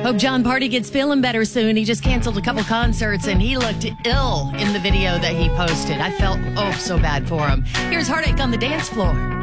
Hope John Party gets feeling better soon. He just canceled a couple concerts and he looked ill in the video that he posted. I felt so bad for him. Here's Heartache on the Dance Floor.